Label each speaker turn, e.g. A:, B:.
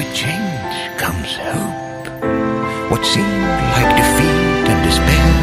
A: change comes hope. What seemed like defeat and despair